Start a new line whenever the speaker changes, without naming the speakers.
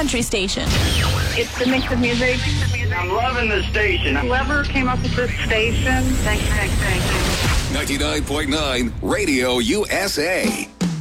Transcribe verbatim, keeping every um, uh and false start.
country station.
It's the mix of music.
I'm loving the station.
Whoever came up with this station, thank you, thank you, thank you.
ninety-nine point nine Radio U S A.